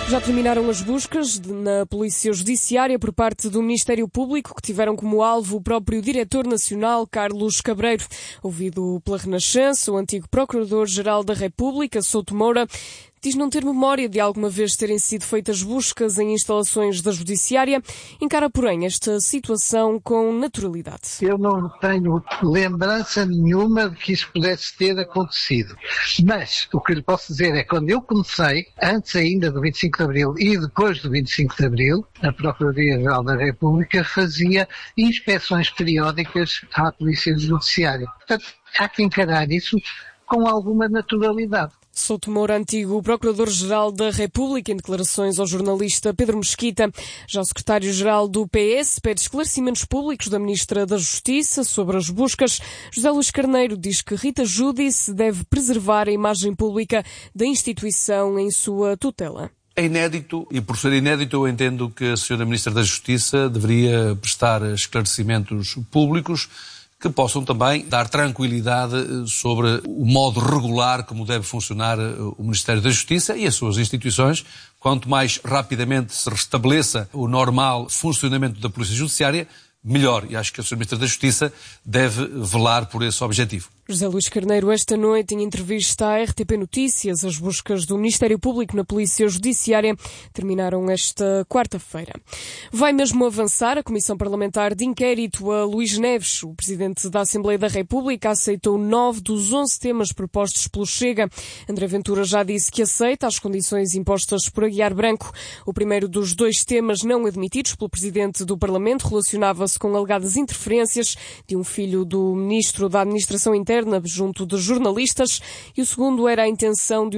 Já terminaram as buscas na Polícia Judiciária por parte do Ministério Público, que tiveram como alvo o próprio Diretor Nacional, Carlos Cabreiro. Ouvido pela Renascença, o antigo Procurador-Geral da República, Souto Moura, diz não ter memória de alguma vez terem sido feitas buscas em instalações da Judiciária. Encara, porém, esta situação com naturalidade. Eu não tenho lembrança nenhuma de que isso pudesse ter acontecido. Mas o que lhe posso dizer é que quando eu comecei, antes ainda do 25 de Abril e depois do 25 de Abril, a Procuradoria-Geral da República fazia inspeções periódicas à Polícia Judiciária. Portanto, há que encarar isso com alguma naturalidade. Souto Moura, antigo Procurador-Geral da República, em declarações ao jornalista Pedro Mesquita. Já o secretário-geral do PS pede esclarecimentos públicos da Ministra da Justiça sobre as buscas. José Luís Carneiro diz que Rita Giudice deve preservar a imagem pública da instituição em sua tutela. É inédito, e por ser inédito eu entendo que a Sra. Ministra da Justiça deveria prestar esclarecimentos públicos que possam também dar tranquilidade sobre o modo regular como deve funcionar o Ministério da Justiça e as suas instituições. Quanto mais rapidamente se restabeleça o normal funcionamento da Polícia Judiciária, melhor. E acho que a Sra. Ministra da Justiça deve velar por esse objetivo. José Luís Carneiro, esta noite, em entrevista à RTP Notícias, as buscas do Ministério Público na Polícia Judiciária terminaram esta quarta-feira. Vai mesmo avançar a Comissão Parlamentar de Inquérito a Luís Neves. O Presidente da Assembleia da República aceitou 9 dos 11 temas propostos pelo Chega. André Ventura já disse que aceita as condições impostas por Aguiar Branco. O primeiro dos 2 temas não admitidos pelo Presidente do Parlamento relacionava-se com alegadas interferências de um filho do Ministro da Administração Interna junto de jornalistas, e o segundo era a intenção de